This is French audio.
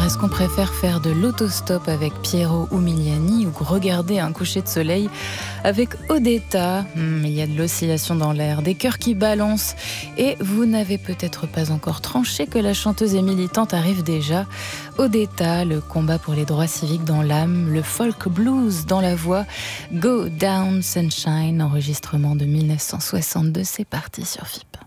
est-ce qu'on préfère faire de l'autostop avec Piero Umiliani ou regarder un coucher de soleil avec Odetta? Il y a de l'oscillation dans l'air, des cœurs qui balancent, et vous n'avez peut-être pas encore tranché que la chanteuse et militante arrive déjà. Odetta, le combat pour les droits civiques dans l'âme, le folk blues dans la voix. Go Down Sunshine, enregistrement de 1962, c'est parti sur FIP.